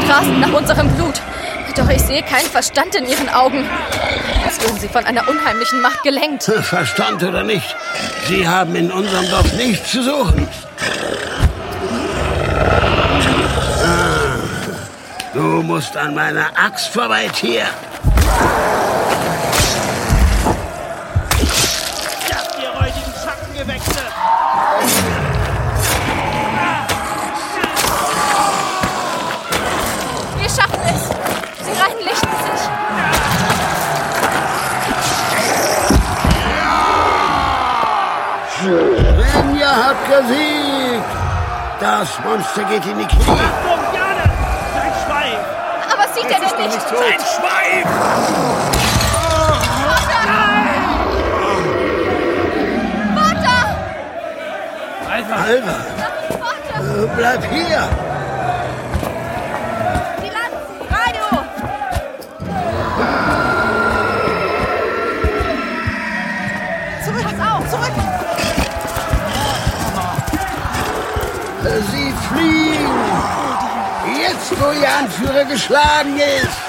grasen nach unserem Blut. Doch ich sehe keinen Verstand in ihren Augen. Als würden sie von einer unheimlichen Macht gelenkt. Verstand oder nicht, sie haben in unserem Dorf nichts zu suchen. Du musst an meiner Axt vorbei, Tier. Ja, ihr räudigen Schattengewächse! Wir schaffen es. Sie reinlichten sich. Rinja hat gesiegt. Das Monster geht in die Knie. Achtung, Jana! Sein Schweif! Aber sieht er denn nicht? Sein Schweif! Vater! Alva, Vater! bleib hier. Die Lanzen! Radio! Zurück! Pass auf! Zurück! Sie fliehen. Jetzt, wo Ihr Anführer geschlagen ist.